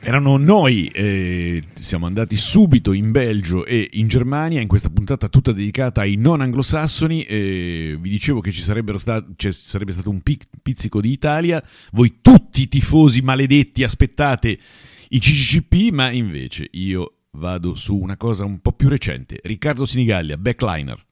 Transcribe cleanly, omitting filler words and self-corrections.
Erano noi, siamo andati subito in Belgio e in Germania in questa puntata tutta dedicata ai non anglosassoni. Vi dicevo che sarebbe stato un pizzico di Italia. Voi tutti tifosi maledetti aspettate i CCCP, ma invece io vado su una cosa un po' più recente. Riccardo Sinigallia, backliner.